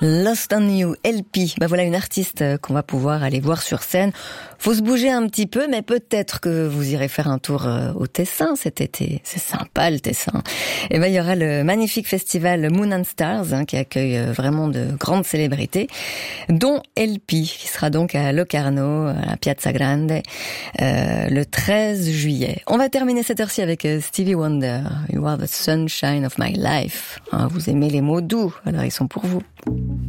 Lost on You, LP. Voilà une artiste qu'on va pouvoir aller voir sur scène. Faut se bouger un petit peu, mais peut-être que vous irez faire un tour au Tessin cet été. C'est sympa le Tessin. Et il y aura le magnifique festival Moon and Stars qui accueille vraiment de grandes célébrités, dont LP, qui sera donc à Locarno, à la Piazza Grande, le 13 juillet. On va terminer cette heure-ci avec Stevie Wonder. You are the sunshine of my life. Vous aimez les mots doux, alors ils sont pour vous.